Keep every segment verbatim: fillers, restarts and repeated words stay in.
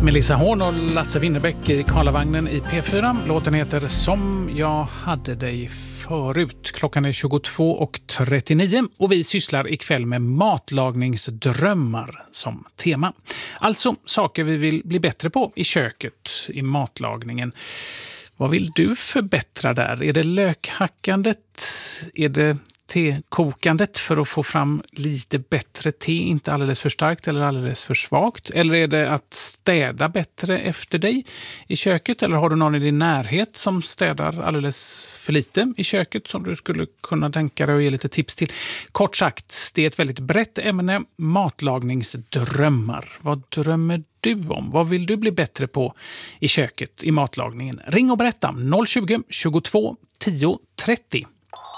Melissa Horn och Lasse Winnerbäck i Karlavagnen i P fyra. Låten heter Som jag hade dig förut. Klockan är tjugotvå och trettionio och vi sysslar ikväll med matlagningsdrömmar som tema. Alltså saker vi vill bli bättre på i köket, i matlagningen. Vad vill du förbättra där? Är det lökhackandet? Är det tekokandet för att få fram lite bättre te, inte alldeles för starkt eller alldeles för svagt? Eller är det att städa bättre efter dig i köket? Eller har du någon i din närhet som städar alldeles för lite i köket som du skulle kunna tänka dig och ge lite tips till? Kort sagt, det är ett väldigt brett ämne, matlagningsdrömmar. Vad drömmer du om? Vad vill du bli bättre på i köket, i matlagningen? Ring och berätta noll tjugo, tjugotvå, tio, trettio.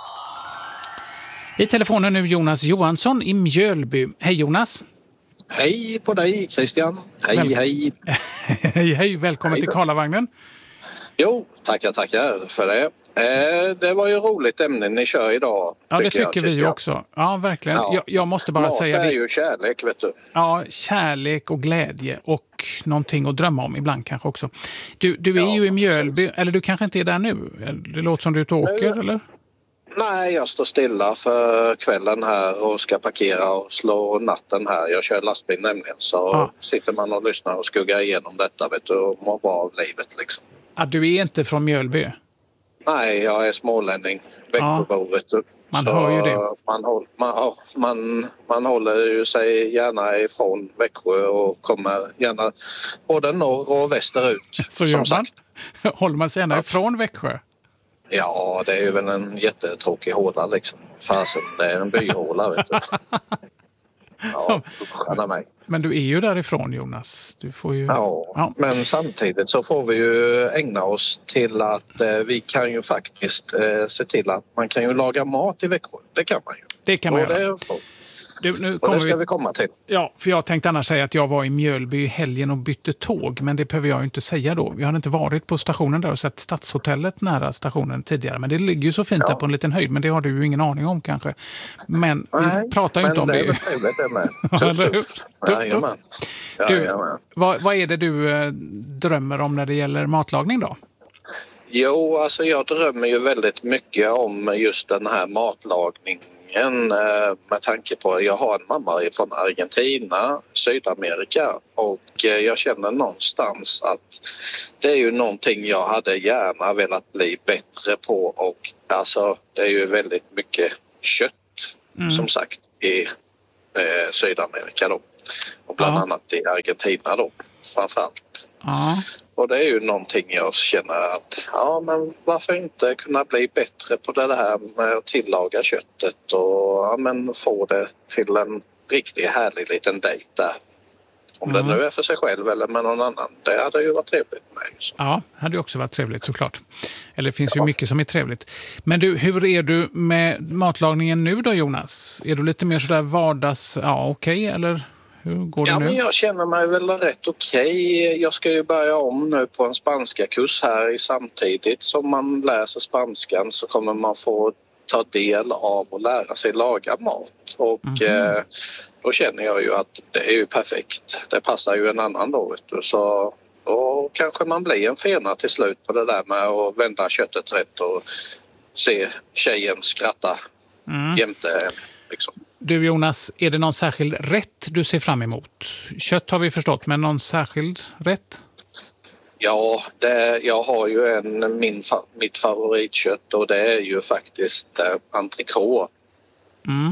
I telefonen nu Jonas Johansson i Mjölby. Hej Jonas. Hej på dig Christian. Hej Väl- hej. hej hej, välkommen hej till Karlavagnen. Jo, tackar tackar för det. Eh, det var ju roligt ämne ni kör idag. Ja, det tycker jag, vi ju också. Ja, verkligen. Ja. Jag, jag måste bara Mat säga... det är ju kärlek, vet du. Ja, kärlek och glädje och någonting att drömma om ibland kanske också. Du, du är ja, ju i Mjölby, eller du kanske inte är där nu? Det låter som du är ute och åker, nu, eller? Nej, jag står stilla för kvällen här och ska parkera och slå natten här. Jag kör lastbil nämligen, så ja. Sitter man och lyssnar och skuggar igenom detta, vet du, och mår bra av livet liksom. Ja, du är inte från Mjölby? Nej, jag är smålänning, Växjöbo, vet du. Man så hör ju det. Man, håll, man, man, man håller ju sig gärna ifrån Växjö och kommer gärna både norr och västerut. Så gör man? Sagt. Håller man sig gärna ja. ifrån Växjö? Ja, det är ju väl en jättetråkig håla liksom. Fasen, det är en byhåla, vet du. Ja, stjärna mig. Men du är ju därifrån, Jonas. Du får ju... ja, ja, men samtidigt så får vi ju ägna oss till att eh, vi kan ju faktiskt eh, se till att man kan ju laga mat i Växjö. Det kan man ju. Det kan man och göra. Det, Du, nu och det ska vi... vi komma till. Ja, för jag tänkte annars säga att jag var i Mjölby i helgen och bytte tåg. Men det behöver jag ju inte säga då. Jag hade inte varit på stationen där och sett Stadshotellet nära stationen tidigare. Men det ligger ju så fint ja. där på en liten höjd. Men det har du ju ingen aning om kanske. Men Nej, vi pratar ju inte om det. Men det är trevligt det med. Tufft, tufft. tufft, tufft. Du, vad, vad är det du eh, drömmer om när det gäller matlagning då? Jo, alltså jag drömmer ju väldigt mycket om just den här matlagningen med tanke på att jag har en mamma från Argentina, Sydamerika, och jag känner någonstans att det är ju någonting jag hade gärna velat bli bättre på, och alltså det är ju väldigt mycket kött mm. som sagt i eh, Sydamerika då, och bland ja. annat i Argentina då framförallt. Ja. Och det är ju någonting jag känner att ja, men varför inte kunna bli bättre på det här med att tillaga köttet och ja, men få det till en riktigt härlig liten dejt där. Om mm. det nu är för sig själv eller med någon annan. Det hade ju varit trevligt med. Så. Ja, det hade ju också varit trevligt såklart. Eller det finns ja. ju mycket som är trevligt. Men du, hur är du med matlagningen nu då, Jonas? Är du lite mer sådär vardags, ja okej, okay, eller... Hur går det ja, nu? Men jag känner mig väl rätt okej. Okay. Jag ska ju börja om nu på en spanska kurs här i samtidigt som man läser spanskan så kommer man få ta del av och lära sig laga mat. Och mm-hmm. eh, då känner jag ju att det är ju perfekt. Det passar ju en annan då, vet du. Så då kanske man blir en fena till slut på det där med att vända köttet rätt och se tjejen skratta mm. jämte liksom. Du Jonas, är det någon särskild rätt du ser fram emot? Kött har vi förstått, men någon särskild rätt? Ja, det, jag har ju en, min, mitt favoritkött och det är ju faktiskt eh, entrecote. Mm.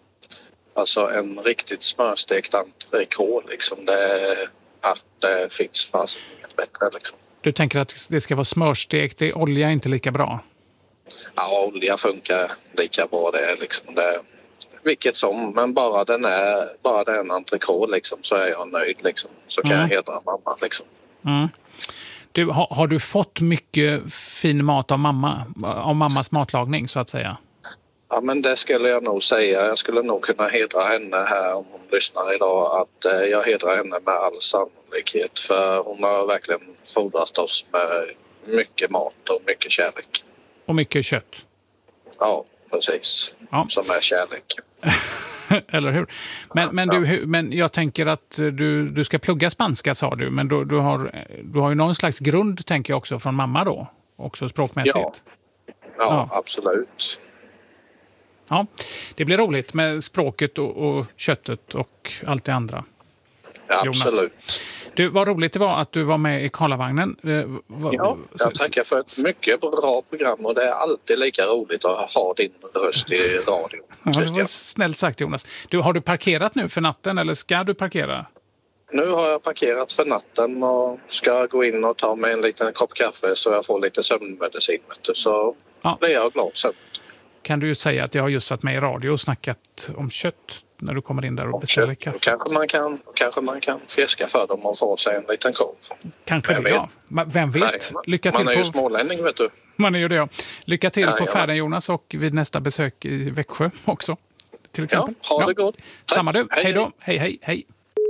Alltså en riktigt smörstekt entrecote liksom. Det, ja, det finns fast inget bättre liksom. Du tänker att det ska vara smörstekt, det olja är inte lika bra? Ja, olja funkar lika bra det liksom. Det vilket som, men bara den är bara det är en entrecote liksom, så är jag nöjd liksom. Så kan mm. jag hedra mamma liksom. Mm. Du, har, har du fått mycket fin mat av mamma, av mammas matlagning så att säga? Ja, men det skulle jag nog säga. Jag skulle nog kunna hedra henne här om hon lyssnar idag, att eh, jag hedrar henne med all sannolikhet, för hon har verkligen fodrat oss med mycket mat och mycket kärlek. Och mycket kött? Ja, precis. Ja. Som är kärlek. Eller hur? Men, men, du, men jag tänker att du, du ska plugga spanska, sa du. Men du, du, har, du har ju någon slags grund, tänker jag också, från mamma då. Också språkmässigt. Ja, ja, ja. Absolut. Ja, det blir roligt med språket och, och köttet och allt det andra. Ja, Jonas. absolut. Du, vad roligt det var att du var med i Karlavagnen. Ja, jag tackar för ett mycket bra program och det är alltid lika roligt att ha din röst i radio. Ja, det var snällt sagt, Jonas. Du, har du parkerat nu för natten eller ska du parkera? Nu har jag parkerat för natten och ska gå in och ta mig en liten kopp kaffe så jag får lite sömnmedicin. Så ja. Blir jag glad sen. Kan du ju säga att jag har just varit med i radio och snackat om kött när du kommer in där och beställer kött. Kaffe. Kanske man kan, kanske man kan fiska för dem och få sig en liten korv. Kanske det, vet. Ja. Vem vet? Nej, Lycka till man är på... ju smålänning, vet du. Man är ju det, ja. Lycka till ja, på ja. färden, Jonas, och vid nästa besök i Växjö också. Till exempel. Ja, ha det ja. gott. Tack. Samma du. Hej då. Hej, hej, hej.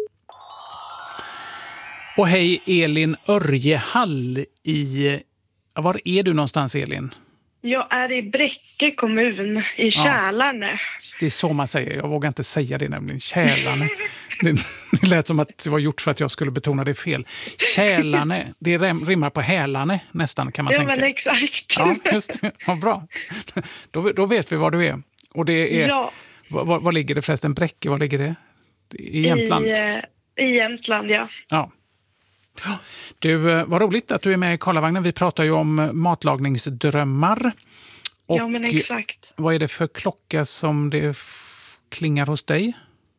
Och hej Elin Örjehall i... Var är du någonstans, Elin? Jag är i Bräcke kommun, i Kälarne. Ja, det är så man säger. Jag vågar inte säga det nämligen. Kälarne. Det, det lät som att det var gjort för att jag skulle betona det fel. Kälarne. Det rimmar på hälane nästan, kan man ja, tänka. Ja, men exakt. Ja, just det. Ja, bra. Då, då vet vi var du är. Och det är... Ja. Var, var ligger det förresten? Bräcke, var ligger det? I Jämtland? I, i Jämtland, ja. Ja. Du, vad roligt att du är med i Karlavagnen. Vi pratar ju om matlagningsdrömmar. Och ja, men exakt. Vad är det för klocka som det f- klingar hos dig?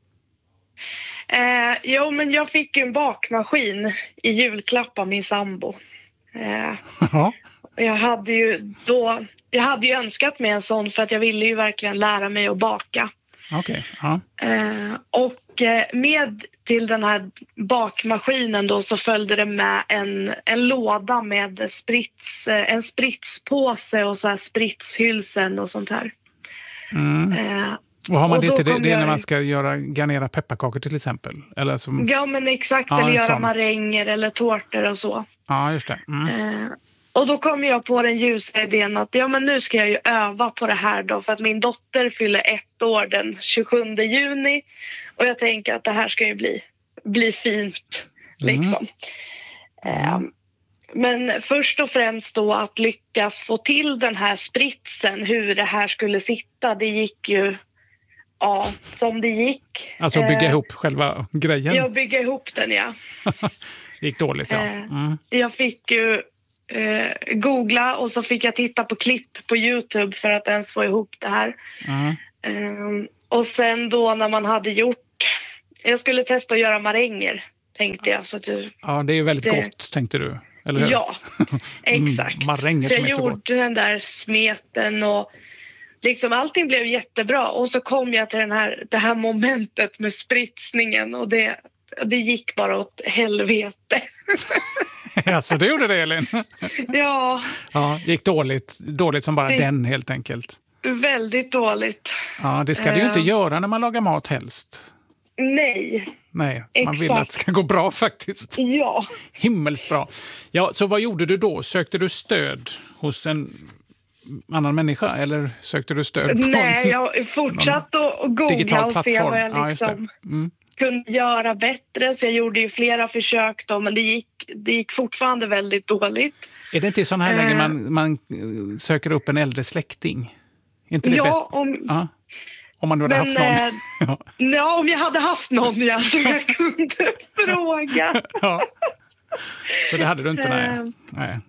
Eh, jo, men jag fick ju en bakmaskin i julklapp av min sambo. Eh, ja. Jag hade ju då... Jag hade ju önskat mig en sån för att jag ville ju verkligen lära mig att baka. Okej, ja. Eh, och eh, med till den här bakmaskinen då så följde det med en, en låda med sprits, eh, en spritspåse och så här spritshylsen och sånt här. Mm. Eh, och har man och det till det, det är jag... när man ska göra garnera pepparkakor till exempel? Eller som... Ja, men exakt. Ja, eller göra sån. maränger eller tårtor och så. Ja, just det. Mm. Eh, Och då kom jag på den ljusa idén att ja, men nu ska jag ju öva på det här då. För att min dotter fyller ett år den tjugosjunde juni. Och jag tänker att det här ska ju bli, bli fint. Liksom. Mm. Um, men först och främst då att lyckas få till den här spritsen. Hur det här skulle sitta. Det gick ju ja, som det gick. Alltså bygga uh, ihop själva grejen? Ja, bygga ihop den, ja. gick dåligt, ja. Mm. Jag fick ju... Eh, googla och så fick jag titta på klipp på YouTube för att ens få ihop det här. Mm. Eh, och sen då när man hade gjort... Jag skulle testa att göra maränger, tänkte jag. Så att du, ja, det är ju väldigt det, gott, tänkte du. Eller hur? Ja, exakt. Mm, maränger så som jag är så gjorde gott. den där smeten och liksom allting blev jättebra. Och så kom jag till den här, det här momentet med spritsningen och det, det gick bara åt helvete. Alltså, det gjorde det, Elin? Ja. Ja, gick dåligt. Dåligt som bara det, den, helt enkelt. Väldigt dåligt. Ja, det ska uh, det ju inte göra när man lagar mat helst. Nej. Nej, man exakt. vill att det ska gå bra faktiskt. Ja. Himmelskt bra. Ja, så vad gjorde du då? Sökte du stöd hos en annan människa eller sökte du stöd på Nej, jag fortsatte att googla och se vad jag liksom ja, mm. kunde göra bättre. Så jag gjorde ju flera försök då, men det gick, det gick fortfarande väldigt dåligt. Är det inte i sån här uh, läge man, man söker upp en äldre släkting? Är inte det ja, bättre? om... Ja. Om man nu hade men, haft någon. Eh, ja, om jag hade haft någon, ja, som jag kunde fråga. Ja. Så det hade du inte, nej. nej.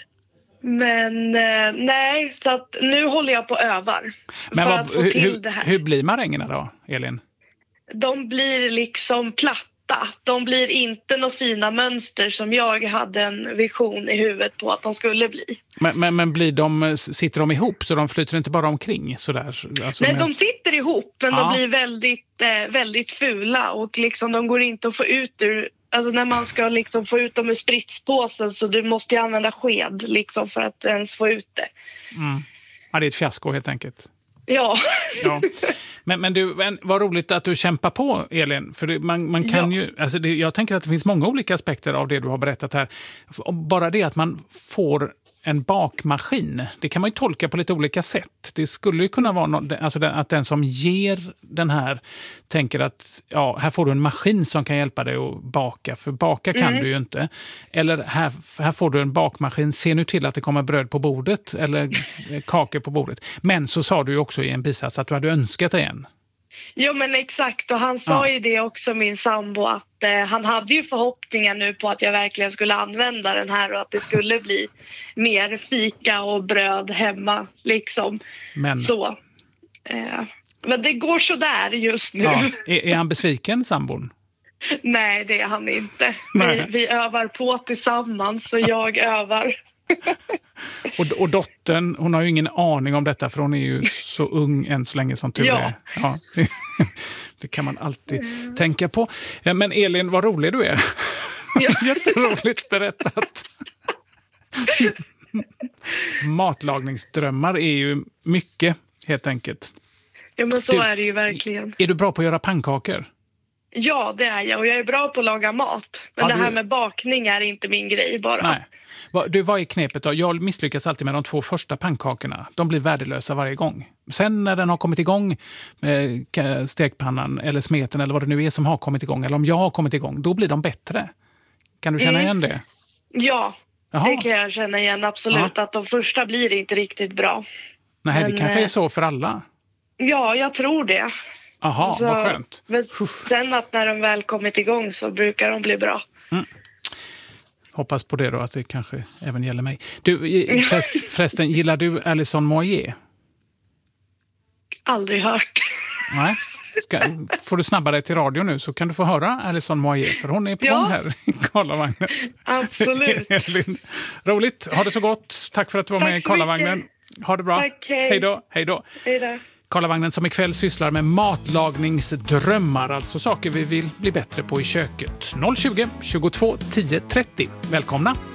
Men eh, nej, så att nu håller jag på och övar. Men för vad, att få hur, till det här. hur blir marängerna då, Elin? De blir liksom platta. De blir inte några fina mönster som jag hade en vision i huvudet på att de skulle bli. Men, men, men blir de, sitter de ihop så de flyter inte bara omkring? Sådär, alltså Nej, med... de sitter ihop men ja. de blir väldigt, eh, väldigt fula och liksom de går inte att få ut ur... Alltså när man ska liksom få ut dem ur spritspåsen så du måste ju använda sked liksom för att ens få ut det. Mm. Ja, det är ett fiasko helt enkelt. Ja. ja. Men, men du, vad roligt att du kämpar på, Elin. För det, man, man kan ja. ju, alltså det, jag tänker att det finns många olika aspekter av det du har berättat här. Bara det att man får en bakmaskin. Det kan man ju tolka på lite olika sätt. Det skulle ju kunna vara något, alltså att den som ger den här tänker att ja, här får du en maskin som kan hjälpa dig att baka. För baka kan mm. du ju inte. Eller här, här får du en bakmaskin. Se nu till att det kommer bröd på bordet eller kakor på bordet. Men så sa du ju också i en bisats att du hade önskat dig en. Jo men exakt, och han sa ja. ju det också, min sambo, att eh, han hade ju förhoppningar nu på att jag verkligen skulle använda den här och att det skulle bli mer fika och bröd hemma liksom. Men, så, eh, men det går så där just nu. Ja. Är, är han besviken, sambon? Nej, det är han inte. Vi, vi övar på tillsammans så jag övar. och, och dottern, hon har ju ingen aning om detta för hon är ju så ung än så länge som tur ja. är. Ja. Det kan man alltid mm. tänka på. Men Elin, vad rolig du är. Ja. Jätteroligt berättat. Matlagningsdrömmar är ju mycket, helt enkelt. Ja, men så du, är det ju verkligen. Är du bra på att göra pannkakor? Ja, det är jag. Och jag är bra på att laga mat. Men ja, det här du... med bakning är inte min grej bara. Nej. Du, vad är knepet då? Jag misslyckas alltid med de två första pannkakorna. De blir värdelösa varje gång. Sen när den har kommit igång, eh, stekpannan eller smeten eller vad det nu är som har kommit igång, eller om jag har kommit igång, då blir de bättre. Kan du känna mm. igen det? Ja, Jaha. det kan jag känna igen absolut. Ja. Att de första blir inte riktigt bra. Nej, men, det kanske är så för alla. Ja, jag tror det. Jaha, alltså, vad skönt. Men sen att när de väl kommit igång så brukar de bli bra. Mm. Hoppas på det då, att det kanske även gäller mig. Du, förrest, förresten, gillar du Alison Moyet? Aldrig hört. Nej. Ska, får du snabba dig till radio nu så kan du få höra Alison Moyet, för hon är på gång här i Karlavagnen. Absolut. Roligt, ha det så gott. Tack för att du var Tack med i Karlavagnen. Ha det bra. Tack, hej. Hej då. Hej då. Hej då. Karlavagnen som ikväll sysslar med matlagningsdrömmar, alltså saker vi vill bli bättre på i köket. noll tjugo, tjugotvå, tio, trettio. Välkomna!